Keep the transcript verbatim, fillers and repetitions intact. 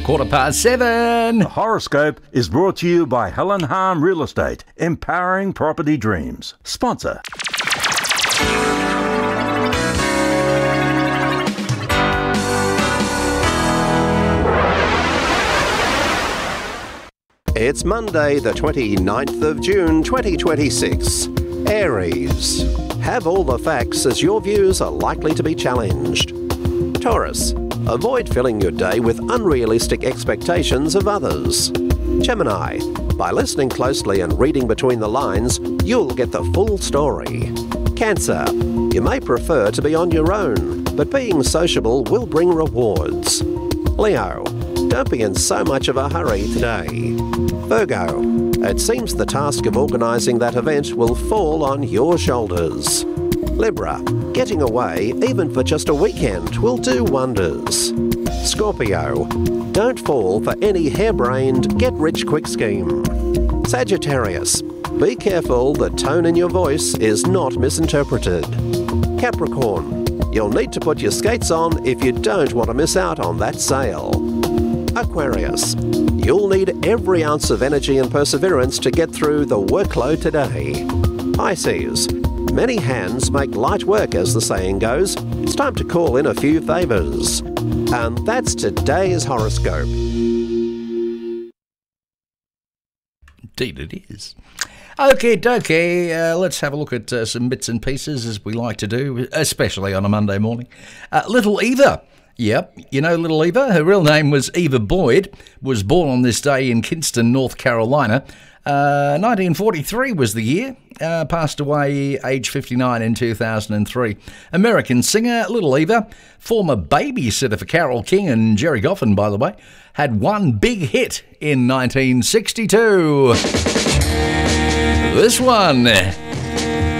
quarter past seven. The horoscope is brought to you by Helen Harm Real Estate, empowering property dreams. Sponsor. It's Monday, the twenty-ninth of June, twenty twenty-six. Aries. Have all the facts as your views are likely to be challenged. Taurus. Avoid filling your day with unrealistic expectations of others. Gemini. By listening closely and reading between the lines, you'll get the full story. Cancer. You may prefer to be on your own, but being sociable will bring rewards. Leo. Don't be in so much of a hurry today. Virgo. It seems the task of organising that event will fall on your shoulders. Libra. Getting away, even for just a weekend, will do wonders. Scorpio. Don't fall for any harebrained get-rich-quick scheme. Sagittarius. Be careful the tone in your voice is not misinterpreted. Capricorn. You'll need to put your skates on if you don't want to miss out on that sale. Aquarius. You'll need every ounce of energy and perseverance to get through the workload today. Pisces. Many hands make light work, as the saying goes. It's time to call in a few favours. And that's today's horoscope. Indeed it is. Okay, dokie, uh, let's have a look at uh, some bits and pieces, as we like to do, especially on a Monday morning. Uh, Little Eva. Yep, you know Little Eva? Her real name was Eva Boyd, was born on this day in Kinston, North Carolina. Uh, nineteen forty-three was the year, uh, passed away age fifty-nine in two thousand three. American singer Little Eva, former babysitter for Carole King and Jerry Goffin, by the way, had one big hit in nineteen sixty-two. This one.